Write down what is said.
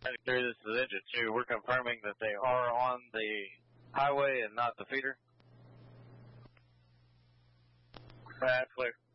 This is Engine 2. We're confirming that they are on the highway and not the feeder. That's clear.